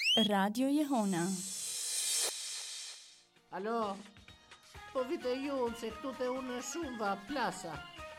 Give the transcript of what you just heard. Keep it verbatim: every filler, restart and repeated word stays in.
Radio Jehona. Alo, po vite ju se këtu te unë shumë va plasa.